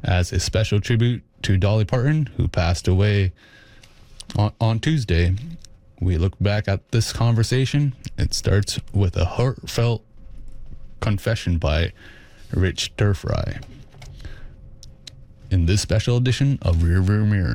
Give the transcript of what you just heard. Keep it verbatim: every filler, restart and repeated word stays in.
As a special tribute to Dolly Parton, who passed away on, on Tuesday, we look back at this conversation. It starts with a heartfelt confession by Rich Turfry in this special edition of Rear View Mirror.